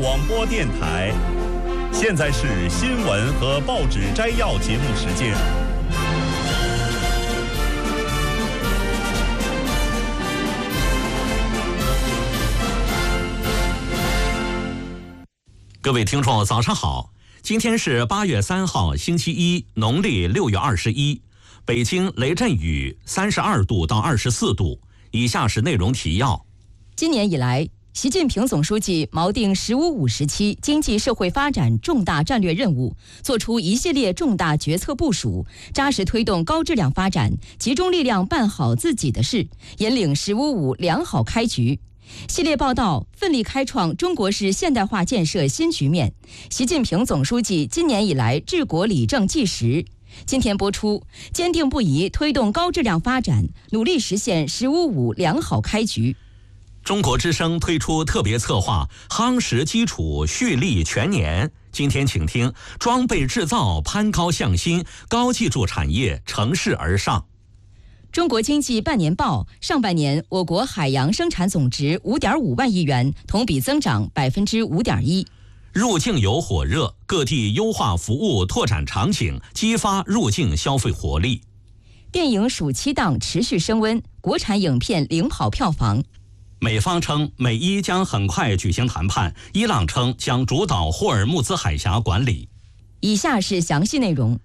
广播电台。现在是新闻和报纸摘要节目时间。 各位听众，早上好！今天是8月3号，星期一，农历6月21。北京雷阵雨32度到24度。以下是内容提要。 今年以来，习近平总书记锚定“十五五”时期经济社会发展重大战略任务，作出一系列重大决策部署，扎实推动高质量发展，集中力量办好自己的事，引领“十五五”良好开局。系列报道奋力开创中国式现代化建设新局面。习近平总书记今年以来治国理政纪实。今天播出，坚定不移推动高质量发展，努力实现“十五五”良好开局。 中国之声推出特别策划夯实基础蓄力全年。今天请听装备制造攀高向新，高技术产业乘势而上。 中国经济半年报，上半年我国海洋生产总值5.5万亿元，同比增长5.1%。 入境游火热，各地优化服务拓展场景，激发入境消费活力。 电影暑期档持续升温，国产影片领跑票房。 美方称美伊将很快举行谈判，伊朗称将主导霍尔木兹海峡管理。 以下是详细内容。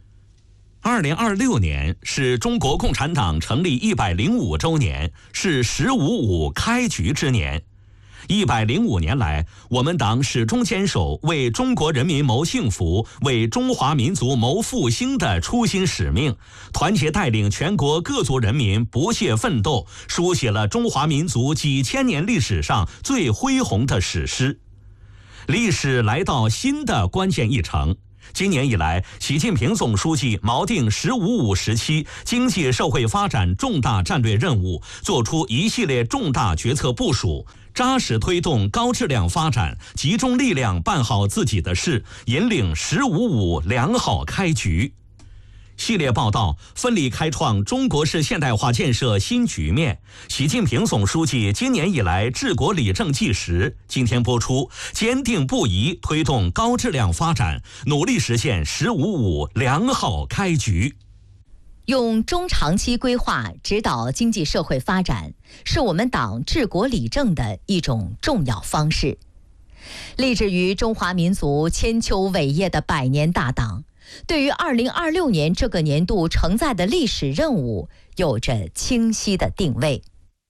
2026年是中国共产党成立105周年，是“十五五”开局之年。105年来，我们党始终坚守为中国人民谋幸福、为中华民族谋复兴的初心使命，团结带领全国各族人民不懈奋斗，书写了中华民族几千年历史上最恢宏的史诗。历史来到新的关键一程。今年以来，习近平总书记锚定“十五五”时期经济社会发展重大战略任务，作出一系列重大决策部署，扎实推动高质量发展，集中力量办好自己的事，引领“十五五”良好开局。系列报道奋力开创中国式现代化建设新局面。习近平总书记今年以来治国理政纪实。今天播出，坚定不移推动高质量发展，努力实现“十五五”良好开局。 用中长期规划指导经济社会发展，是我们党治国理政的一种重要方式。立志于中华民族千秋伟业的百年大党，对于2026年这个年度承载的历史任务有着清晰的定位。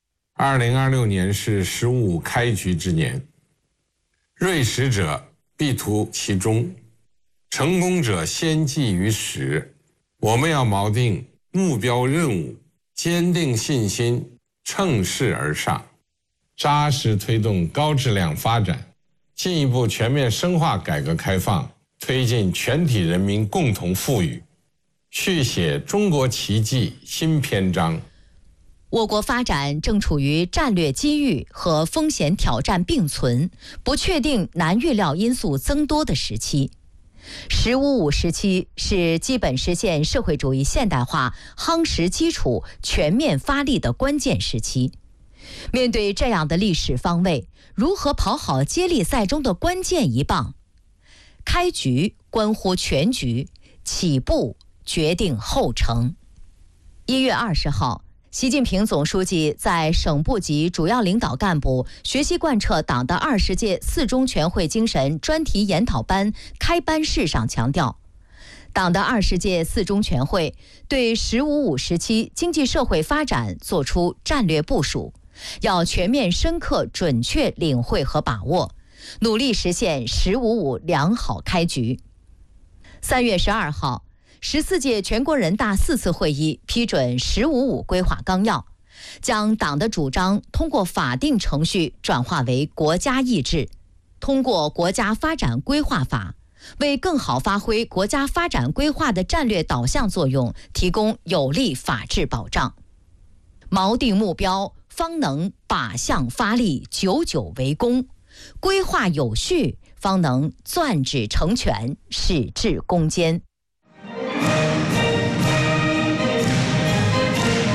2026年是“十五五”开局之年，锐实者必图其中，成功者先记于始。我们要锚定目标任务，坚定信心，乘势而上，扎实推动高质量发展，进一步全面深化改革开放，推进全体人民共同富裕，续写中国奇迹新篇章。 我国发展正处于战略机遇和风险挑战并存、不确定难预料因素增多的时期。“十五五”时期是基本实现社会主义现代化夯实基础、全面发力的关键时期。面对这样的历史方位，如何跑好接力赛中的关键一棒？开局关乎全局，起步决定后程。1月20号，习近平总书记在省部级主要领导干部学习贯彻党的20届四中全会精神专题研讨班开班式上强调，党的20届四中全会对“十五五”时期经济社会发展作出战略部署，要全面深刻准确领会和把握，努力实现“十五五”良好开局。3月12号，14届全国人大4次会议批准“十五五”规划纲要，将党的主张通过法定程序转化为国家意志，通过国家发展规划法，为更好发挥国家发展规划的战略导向作用提供有力法治保障。锚定目标，方能靶向发力，久久为功；规划有序，方能攥指成拳，矢志攻坚。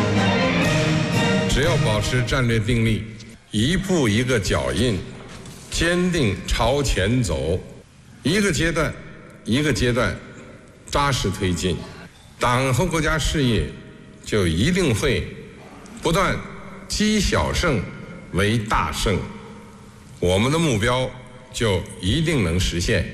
只要保持战略定力，一步一个脚印， 坚定朝前走，一个阶段一个阶段扎实推进，党和国家事业就一定会不断积小胜为大胜，我们的目标就一定能实现。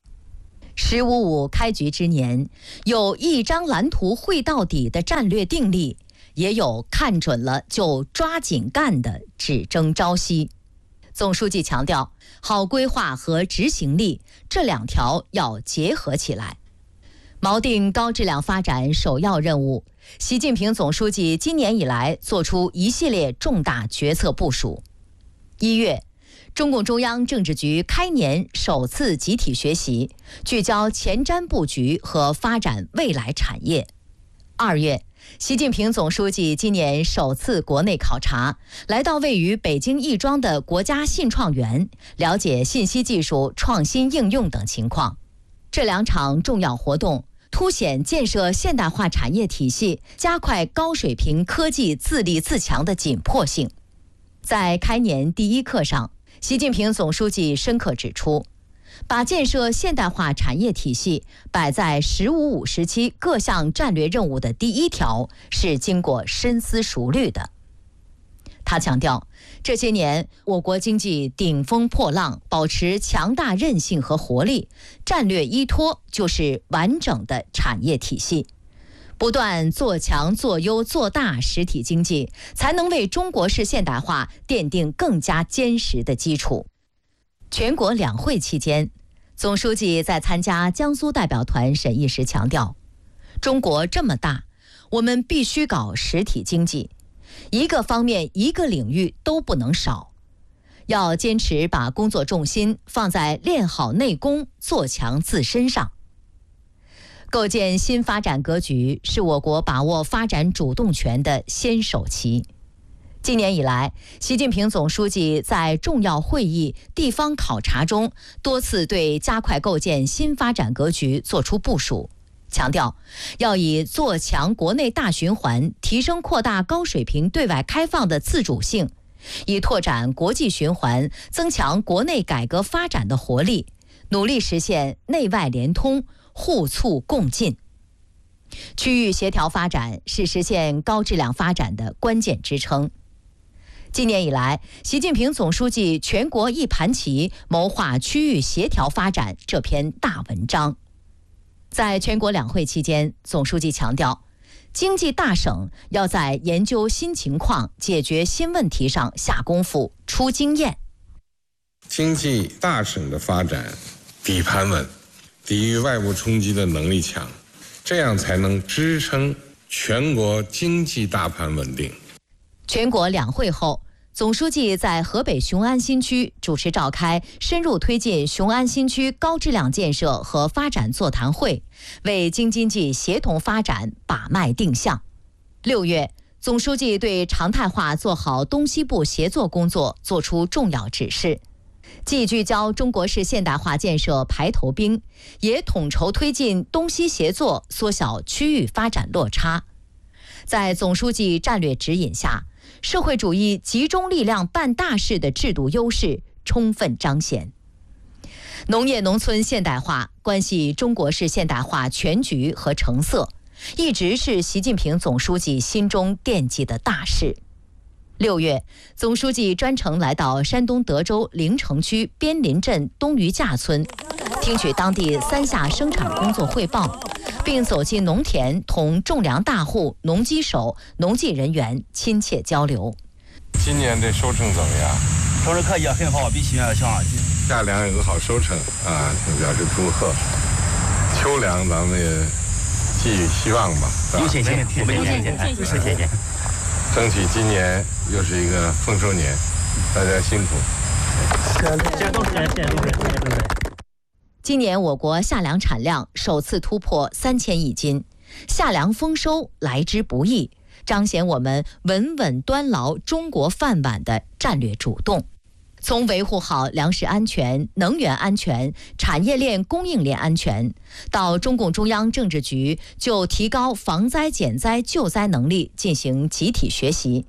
“15·5”开局之年，有一张蓝图绘到底的战略定力，也有看准了就抓紧干的只争朝夕。总书记强调，好规划和执行力这两条要结合起来，锚定高质量发展首要任务。习近平总书记今年以来作出一系列重大决策部署。1月，中共中央政治局开年首次集体学习，聚焦前瞻布局和发展未来产业。2月，习近平总书记今年首次国内考察，来到位于北京亦庄的国家信创园，了解信息技术创新应用等情况。这两场重要活动凸显建设现代化产业体系、加快高水平科技自立自强的紧迫性。在开年第一课上，习近平总书记深刻指出，把建设现代化产业体系摆在“15·5”时期各项战略任务的第一条，是经过深思熟虑的。他强调，这些年我国经济顶风破浪，保持强大韧性和活力，战略依托就是完整的产业体系。不断做强、做优、做大实体经济，才能为中国式现代化奠定更加坚实的基础。全国两会期间，总书记在参加江苏代表团审议时强调，中国这么大，我们必须搞实体经济，一个方面一个领域都不能少，要坚持把工作重心放在练好内功、做强自身上。构建新发展格局是我国把握发展主动权的先手棋。今年以来，习近平总书记在重要会议、地方考察中多次对加快构建新发展格局作出部署，强调要以做强国内大循环、提升扩大高水平对外开放的自主性，以拓展国际循环、增强国内改革发展的活力，努力实现内外联通、互促共进。区域协调发展是实现高质量发展的关键支撑。今年以来，习近平总书记全国一盘棋谋划区域协调发展这篇大文章。在全国两会期间，总书记强调，经济大省要在研究新情况、解决新问题上下功夫、出经验。 经济大省的发展底盘稳，抵御外部冲击的能力强，这样才能支撑全国经济大盘稳定。 全国两会后，总书记在河北雄安新区主持召开深入推进雄安新区高质量建设和发展座谈会，为京津冀协同发展把脉定向。6月，总书记对常态化做好东西部协作工作作出重要指示，既聚焦中国式现代化建设排头兵，也统筹推进东西协作，缩小区域发展落差。在总书记战略指引下，社会主义集中力量办大事的制度优势充分彰显。农业农村现代化关系中国式现代化全局和成色，一直是习近平总书记心中惦记的大事。6月，总书记专程来到山东德州临城区边林镇东余架村，听取当地3下生产工作汇报，并走进农田，同种粮大户、农机手、农技人员亲切交流。 今年这收成怎么样？ 收成可以很好，比去年要强。 夏粮有个好收成啊，表示祝贺。秋粮咱们也寄予希望吧，是吧？ 有信心，我们有信心，有信心。 争取今年又是一个丰收年，大家辛苦。 谢谢董事长，谢谢董事长。 今年我国夏粮产量首次突破3000亿斤，夏粮丰收来之不易，彰显我们稳稳端牢中国饭碗的战略主动。从维护好粮食安全、能源安全、产业链供应链安全，到中共中央政治局就提高防灾减灾救灾能力进行集体学习。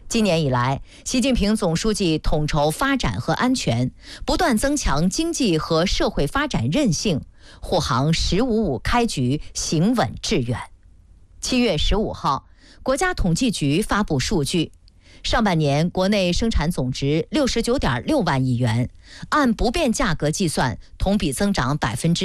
今年以来，习近平总书记统筹发展和安全，不断增强经济和社会发展韧性，护航“15+5”开局行稳致远。7月15号，国家统计局发布数据，上半年国内生产总值69.6万亿元，按不变价格计算，同比增长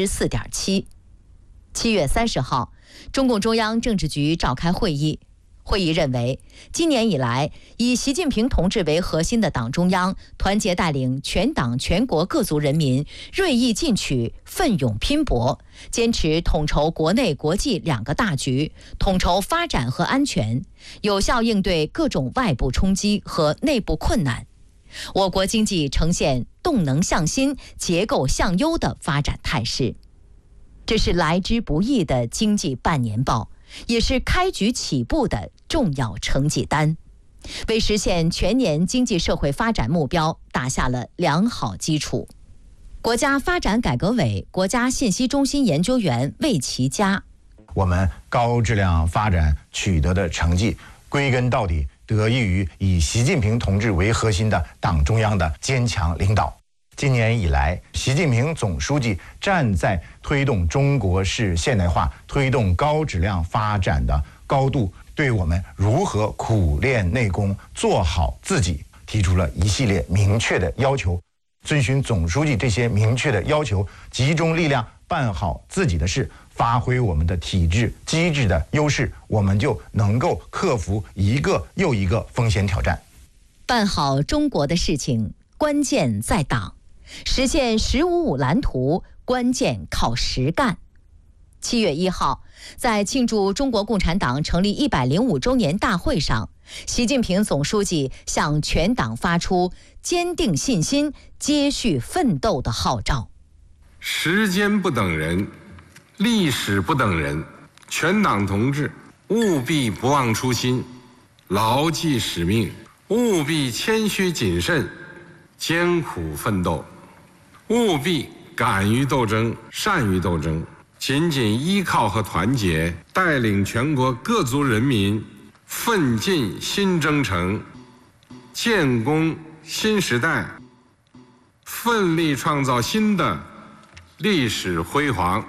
4.7%。7月30号，中共中央政治局召开会议。会议认为，今年以来，以习近平同志为核心的党中央团结带领全党全国各族人民锐意进取、奋勇拼搏，坚持统筹国内国际2个大局，统筹发展和安全，有效应对各种外部冲击和内部困难。我国经济呈现动能向新、结构向优的发展态势。这是来之不易的经济半年报，也是开局起步的重要成绩单，为实现全年经济社会发展目标打下了良好基础。国家发展改革委国家信息中心研究员魏其佳： 我们高质量发展取得的成绩，归根到底得益于以习近平同志为核心的党中央的坚强领导。今年以来，习近平总书记站在推动中国式现代化、推动高质量发展的高度，对我们如何苦练内功、做好自己提出了一系列明确的要求。遵循总书记这些明确的要求，集中力量办好自己的事，发挥我们的体制机制的优势，我们就能够克服一个又一个风险挑战。 办好中国的事情，关键在党。实现“15+5”蓝图，关键靠实干。7月1号，在庆祝中国共产党成立105周年大会上，习近平总书记向全党发出坚定信心、接续奋斗的号召。 时间不等人，历史不等人，全党同志务必不忘初心，牢记使命，务必谦虚谨慎，艰苦奋斗，务必敢于斗争，善于斗争，紧紧依靠和团结，带领全国各族人民奋进新征程，建功新时代，奋力创造新的历史辉煌。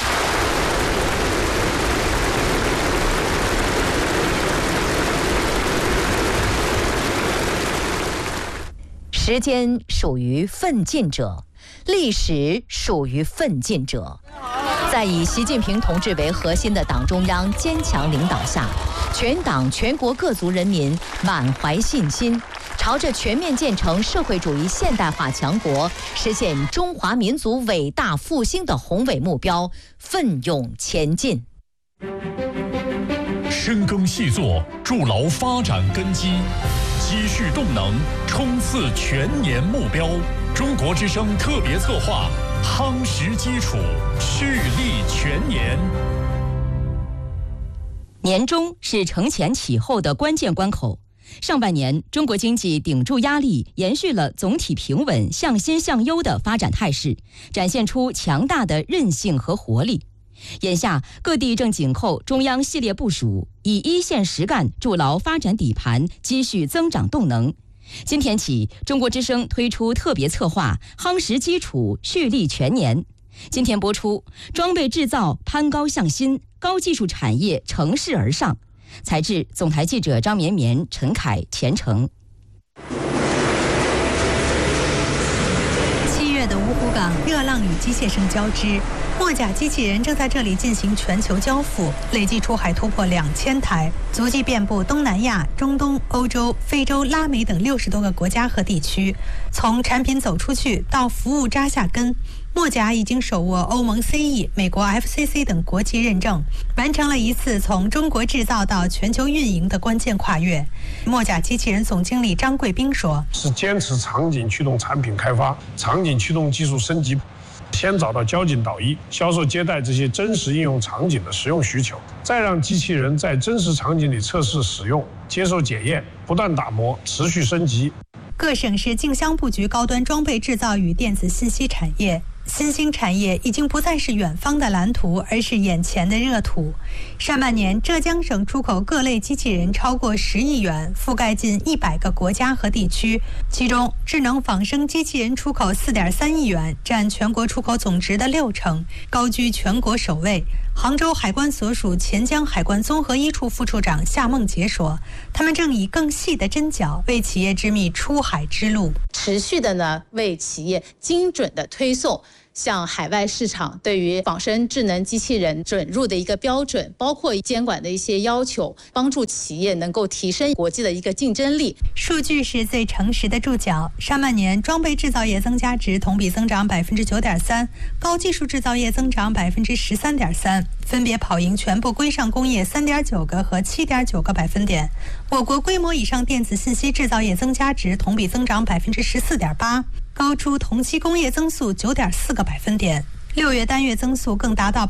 时间属于奋进者，历史属于奋进者。在以习近平同志为核心的党中央坚强领导下，全党全国各族人民满怀信心，朝着全面建成社会主义现代化强国、实现中华民族伟大复兴的宏伟目标奋勇前进。 深耕细作，筑牢发展根基，积蓄动能，冲刺全年目标。中国之声特别策划，夯实基础，蓄力全年。 年中是承前启后的关键关口。上半年，中国经济顶住压力，延续了总体平稳、向新向优的发展态势，展现出强大的韧性和活力。眼下，各地正紧扣中央系列部署，以一线实干筑牢发展底盘，积蓄增长动能。今天起，中国之声推出特别策划，夯实基础，蓄力全年。今天播出，装备制造攀高向新，高技术产业乘势而上。采制总台记者张绵绵、陈凯、钱成。 7月的芜湖港，热浪与机械声交织，墨甲机器人正在这里进行全球交付，累计出海突破2000台，足迹遍布东南亚、中东、欧洲、非洲、拉美等60多个国家和地区。从产品走出去到服务扎下根，墨甲已经手握欧盟 CE、美国 FCC 等国际认证，完成了一次从中国制造到全球运营的关键跨越。墨甲机器人总经理张贵斌说：“ 是坚持场景驱动产品开发，场景驱动技术升级。先找到交警导医、销售接待这些真实应用场景的实用需求，再让机器人在真实场景里测试使用、接受检验，不断打磨，持续升级。”各省市竞相布局高端装备制造与电子信息产业。 新兴产业已经不再是远方的蓝图，而是眼前的热土。上半年，浙江省出口各类机器人超过10亿元，覆盖近100个国家和地区。其中，智能仿生机器人出口4.3亿元，占全国出口总值的60%，高居全国首位。杭州海关所属钱江海关综合一处副处长夏梦杰说，他们正以更细的针脚为企业织密出海之路， 持续的呢为企业精准的推送向海外市场对于仿生智能机器人准入的一个标准，包括监管的一些要求，帮助企业能够提升国际的一个竞争力。 数据是最诚实的注脚。上半年装备制造业增加值同比增长9.3%，高技术制造业增长13.3%，分别跑赢全部规上工业3.9个和7.9个百分点。我国规模以上电子信息制造业增加值同比增长14.8%，高出同期工业增速9.4个百分点。6月单月增速更达到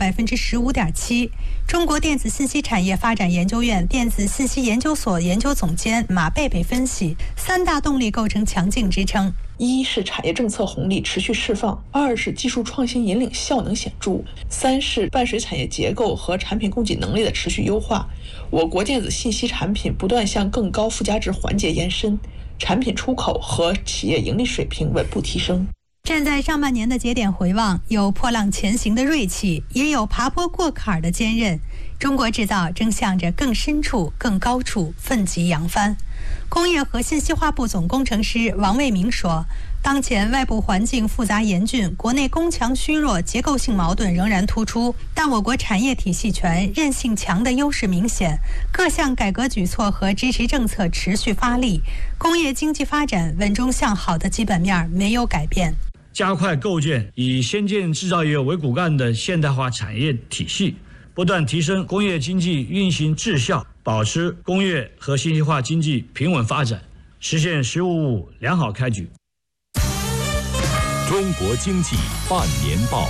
15.7%。中国电子信息产业发展研究院电子信息研究所研究总监马贝贝分析，3大动力构成强劲支撑。 一是产业政策红利持续释放，2是技术创新引领效能显著，3是伴随产业结构和产品供给能力的持续优化。我国电子信息产品不断向更高附加值环节延伸，产品出口和企业盈利水平稳步提升。 站在上半年的节点回望，有破浪前行的锐气，也有爬坡过坎的坚韧。中国制造正向着更深处、更高处奋楫扬帆。工业和信息化部总工程师王卫明说，当前外部环境复杂严峻，国内攻强虚弱、结构性矛盾仍然突出，但我国产业体系全、韧性强的优势明显，各项改革举措和支持政策持续发力，工业经济发展稳中向好的基本面没有改变。 加快构建以先进制造业为骨干的现代化产业体系，不断提升工业经济运行质效，保持工业和信息化经济平稳发展，实现“15+5”良好开局。 中国经济半年报。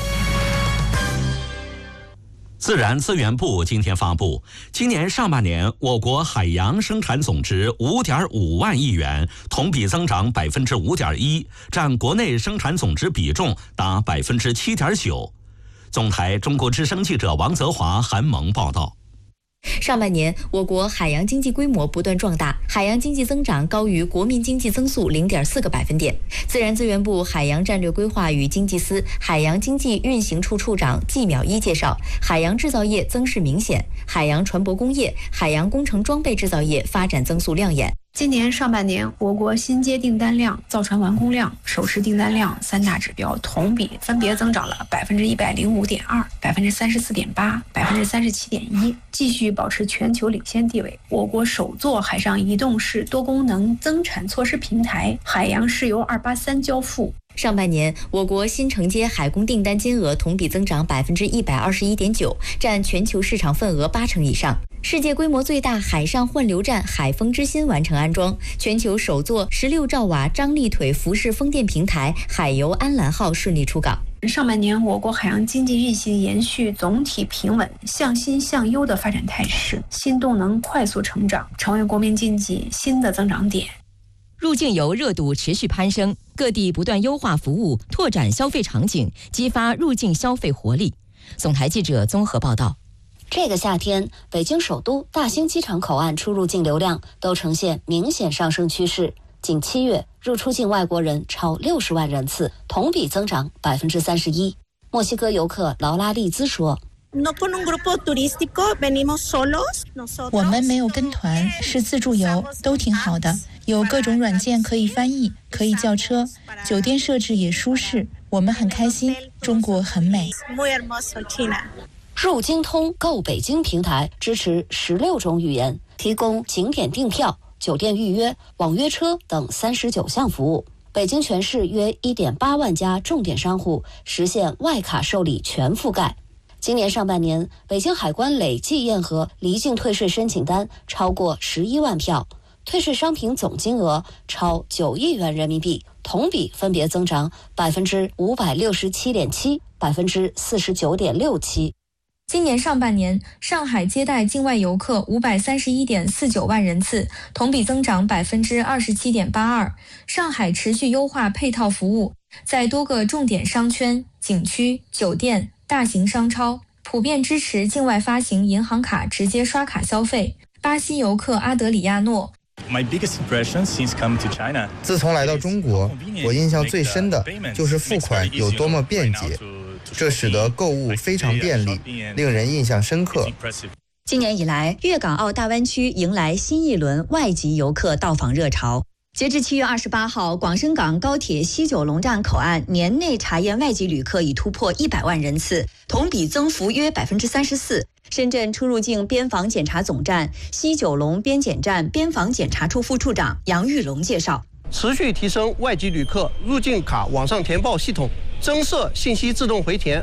自然资源部今天发布，今年上半年我国海洋生产总值5.5万亿元，同比增长5.1%，占国内生产总值比重达7.9%。总台中国之声记者王泽华、韩萌报道。 上半年，我国海洋经济规模不断壮大，海洋经济增长高于国民经济增速0.4个百分点。自然资源部海洋战略规划与经济司海洋经济运行处处长季淼一介绍，海洋制造业增势明显，海洋船舶工业、海洋工程装备制造业发展增速亮眼。 今年上半年，我国新接订单量、造船完工量、首饰订单量3大指标同比分别增长了105.2%、34.8%、37.1%，继续保持全球领先地位。我国首座海上移动式多功能增产措施平台海洋石油283交付。 上半年，我国新承接海工订单金额同比增长121.9%，占全球市场份额80%以上。世界规模最大海上换流站海风之心完成安装，全球首座16兆瓦张力腿浮式风电平台海游安澜号顺利出港。 上半年，我国海洋经济运行延续总体平稳、向新向优的发展态势，新动能快速成长，成为国民经济新的增长点。 入境游热度持续攀升，各地不断优化服务，拓展消费场景，激发入境消费活力。总台记者综合报道。 这个夏天，北京首都、大兴机场口岸出入境流量都呈现明显上升趋势。仅7月，入出境外国人超60万人次，同比增长31%。墨西哥游客劳拉利兹说：“ 我们没有跟团，是自助游，都挺好的。有各种软件可以翻译，可以叫车，酒店设置也舒适，我们很开心。中国很美。” 入京通购北京平台支持16种语言，提供景点订票、酒店预约、网约车等39项服务。北京全市约1.8万家重点商户实现外卡受理全覆盖。今年上半年，北京海关累计验核离境退税申请单超过11万票，退税商品总金额超9亿元人民币，同比分别增长567.7%、49.67%。 今年上半年，上海接待境外游客531.49万人次，同比增长27.82%。上海持续优化配套服务， 在多个重点商圈、景区、酒店、大型商超普遍支持境外发行银行卡直接刷卡消费。巴西游客阿德里亚诺。 自从来到中国，我印象最深的就是付款有多么便捷，这使得购物非常便利，令人印象深刻。 今年以来，粤港澳大湾区迎来新一轮外籍游客到访热潮。截至7月28号，广深港高铁西九龙站口岸年内查验外籍旅客已突破100万人次，同比增幅约34%。深圳出入境边防检查总站西九龙边检站边防检查处副处长杨玉龙介绍， 持续提升外籍旅客入境卡网上填报系统，增设信息自动回填